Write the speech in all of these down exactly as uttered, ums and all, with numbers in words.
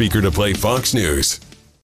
speaker to play Fox News.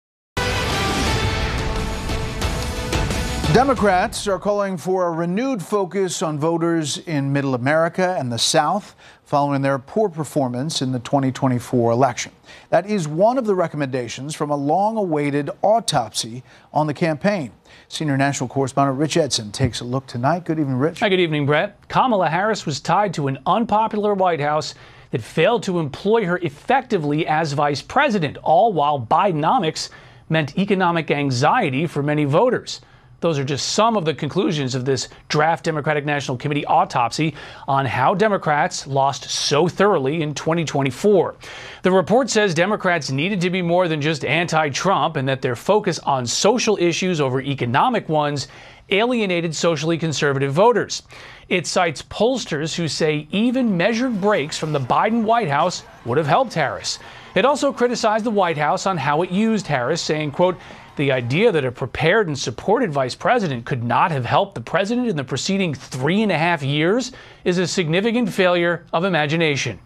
Democrats are calling for a renewed focus on voters in Middle America and the South following their poor performance in the twenty twenty-four election. That is one of the recommendations from a long-awaited autopsy on the campaign. Senior national correspondent Rich Edson takes a look tonight. Good evening, Rich. Hi, good evening, Brett. Kamala Harris was tied to an unpopular White House that failed to employ her effectively as vice president, all while Bidenomics meant economic anxiety for many voters. Those are just some of the conclusions of this draft Democratic National Committee autopsy on how Democrats lost so thoroughly in twenty twenty-four. The report says Democrats needed to be more than just anti-Trump and that their focus on social issues over economic ones alienated socially conservative voters. It cites pollsters who say even measured breaks from the Biden White House would have helped Harris. It also criticized the White House on how it used Harris, saying, quote, "The idea that a prepared and supported vice president could not have helped the president in the preceding three and a half years is a significant failure of imagination."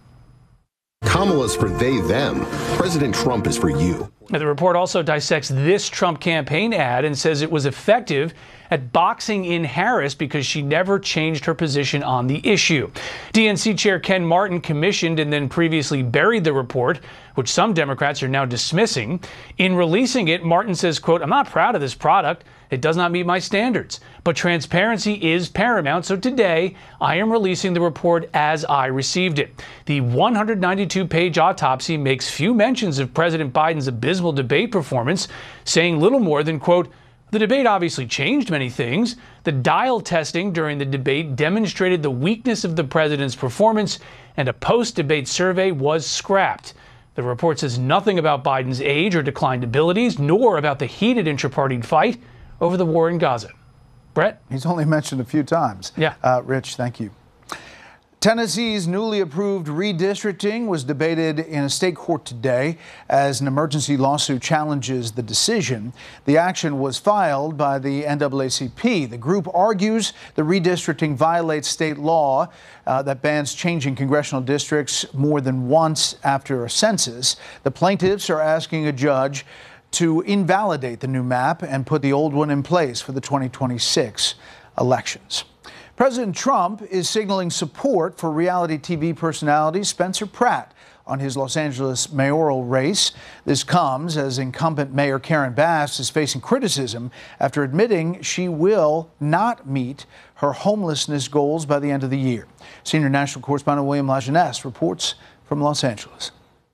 Kamala's for they, them. President Trump is for you. The report also dissects this Trump campaign ad and says it was effective at boxing in Harris because she never changed her position on the issue. D N C Chair Ken Martin commissioned and then previously buried the report, which some Democrats are now dismissing. In releasing it, Martin says, quote, "I'm not proud of this product. It does not meet my standards, but transparency is paramount. So today I am releasing the report as I received it." The one hundred ninety-two page autopsy makes few mentions of President Biden's abysmal debate performance, saying little more than, quote, "The debate obviously changed many things. The dial testing during the debate demonstrated the weakness of the president's performance, and a post-debate survey was scrapped." The report says nothing about Biden's age or declined abilities, nor about the heated intra-party fight over the war in Gaza. Brett? He's only mentioned a few times. Yeah. Uh, Rich, thank you. Tennessee's newly approved redistricting was debated in a state court today as an emergency lawsuit challenges the decision. The action was filed by the N double A C P. The group argues the redistricting violates state law uh, that bans changing congressional districts more than once after a census. The plaintiffs are asking a judge to invalidate the new map and put the old one in place for the twenty twenty-six elections. President Trump is signaling support for reality T V personality Spencer Pratt on his Los Angeles mayoral race. This comes as incumbent Mayor Karen Bass is facing criticism after admitting she will not meet her homelessness goals by the end of the year. Senior national correspondent William Lajeunesse reports from Los Angeles.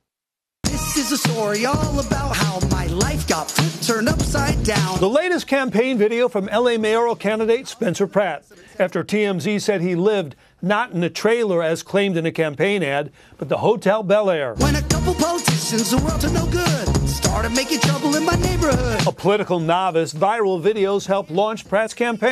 This is a story all about how my life got flipped, turned upside down. The latest campaign video from L A mayoral candidate Spencer Pratt, after T M Z said he lived not in a trailer as claimed in a campaign ad, but the Hotel Bel Air. When a couple politicians who were up to no good started making trouble in my neighborhood. A political novice, viral videos helped launch Pratt's campaign.